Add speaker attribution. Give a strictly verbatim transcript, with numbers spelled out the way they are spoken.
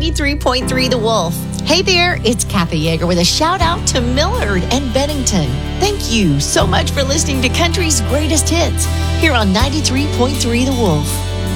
Speaker 1: ninety-three point three The Wolf. Hey there, it's Kathy Yeager with a shout out to Millard and Bennington. Thank you so much for listening to Country's Greatest Hits here on ninety-three point three The Wolf.